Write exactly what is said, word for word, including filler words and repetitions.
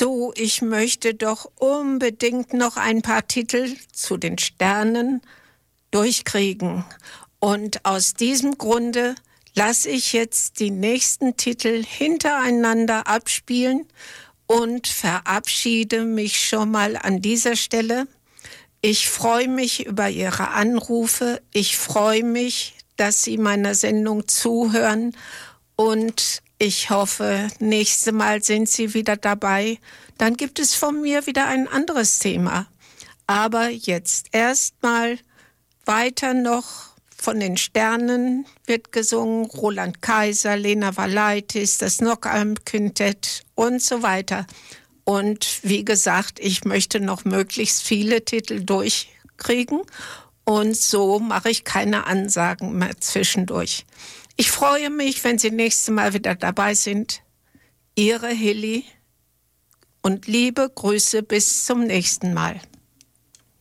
So, ich möchte doch unbedingt noch ein paar Titel zu den Sternen durchkriegen. Und aus diesem Grunde lasse ich jetzt die nächsten Titel hintereinander abspielen und verabschiede mich schon mal an dieser Stelle. Ich freue mich über Ihre Anrufe. Ich freue mich, dass Sie meiner Sendung zuhören. Und ich hoffe, nächstes Mal sind Sie wieder dabei. Dann gibt es von mir wieder ein anderes Thema. Aber jetzt erstmal weiter noch von den Sternen wird gesungen. Roland Kaiser, Lena Valaitis, das Knockhalm-Quintett und so weiter. Und wie gesagt, ich möchte noch möglichst viele Titel durchkriegen. Und so mache ich keine Ansagen mehr zwischendurch. Ich freue mich, wenn Sie nächstes Mal wieder dabei sind. Ihre Hilly und liebe Grüße bis zum nächsten Mal.